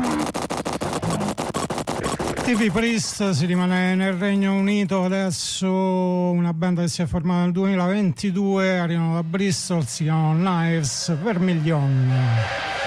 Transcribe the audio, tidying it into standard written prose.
TV Priest, si rimane nel Regno Unito, adesso una band che si è formata nel 2022, arrivano da Bristol, si chiamano Knives Vermilion.